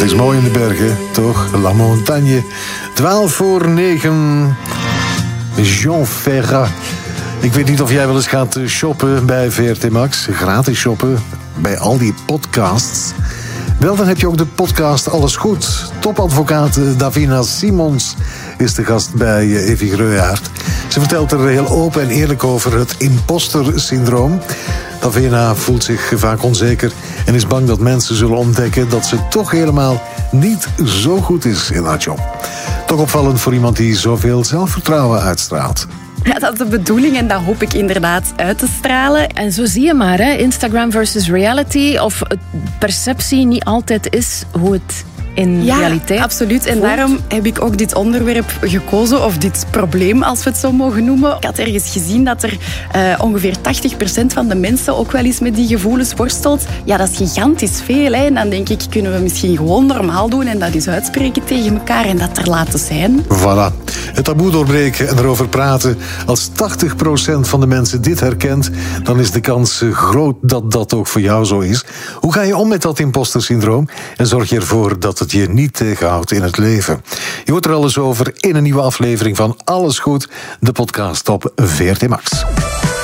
Het is mooi in de bergen, toch? La Montagne. 9:12. Jean Ferrat. Ik weet niet of jij wel eens gaat shoppen bij VRT Max. Gratis shoppen bij al die podcasts. Wel, dan heb je ook de podcast Alles Goed. Topadvocaat Davina Simons is de gast bij Evie Greuyaert. Ze vertelt er heel open en eerlijk over het imposter-syndroom. Davina voelt zich vaak onzeker en is bang dat mensen zullen ontdekken dat ze toch helemaal niet zo goed is in haar job. Toch opvallend voor iemand die zoveel zelfvertrouwen uitstraalt. Ja, dat is de bedoeling en dat hoop ik inderdaad uit te stralen. En zo zie je maar, hè? Instagram versus reality. Of perceptie niet altijd is hoe het in realiteit absoluut. En voelt. daarom heb ik ook dit onderwerp gekozen, of dit probleem, als we het zo mogen noemen. Ik had ergens gezien dat er ongeveer 80% van de mensen ook wel eens met die gevoelens worstelt. Ja, dat is gigantisch veel. Hè? En dan denk ik, kunnen we misschien gewoon normaal doen en dat eens uitspreken tegen elkaar en dat er laten zijn. Voilà. Het taboe doorbreken en erover praten. Als 80% van de mensen dit herkent, dan is de kans groot dat dat ook voor jou zo is. Hoe ga je om met dat imposter-syndroom? En zorg je ervoor dat het je niet tegenhoudt in het leven? Je hoort er alles over in een nieuwe aflevering van Alles Goed, de podcast op VRT Max.